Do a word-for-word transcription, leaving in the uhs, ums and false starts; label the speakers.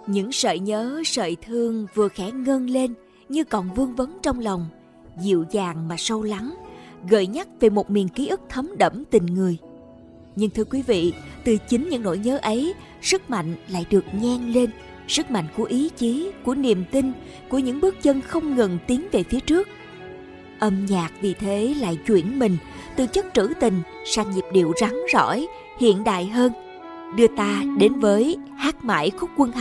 Speaker 1: Những sợi nhớ, sợi thương vừa khẽ ngân lên như còn vương vấn trong lòng, dịu dàng mà sâu lắng, gợi nhắc về một miền ký ức thấm đẫm tình người. Nhưng thưa quý vị, từ chính những nỗi nhớ ấy, sức mạnh lại được nhen lên, sức mạnh của ý chí, của niềm tin, của những bước chân không ngừng tiến về phía trước. Âm nhạc vì thế lại chuyển mình từ chất trữ tình sang nhịp điệu rắn rỏi, hiện đại hơn, đưa ta đến với hát mãi khúc Quân Hành.